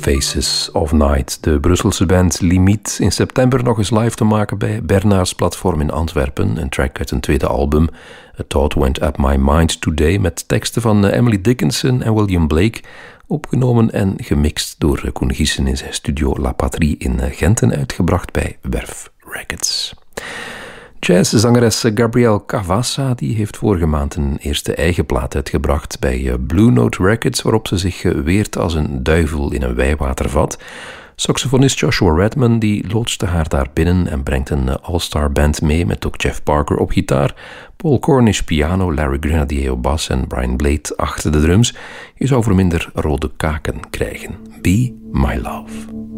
Faces of Night, de Brusselse band Limiet, in september nog eens live te maken bij Bernard's Platform in Antwerpen, een track uit een tweede album, A Thought Went Up My Mind Today, met teksten van Emily Dickinson en William Blake, opgenomen en gemixt door Koen Giessen in zijn studio La Patrie in Gent en uitgebracht bij Werf Records. Jazzzangeres Gabrielle Cavassa die heeft vorige maand een eerste eigen plaat uitgebracht bij Blue Note Records, waarop ze zich weert als een duivel in een wijwatervat. Saxofonist Joshua Redman die loodste haar daar binnen en brengt een all-star band mee met ook Jeff Parker op gitaar, Paul Cornish piano, Larry Grenadier op bas en Brian Blade achter de drums. Je zou voor minder rode kaken krijgen. Be My Love.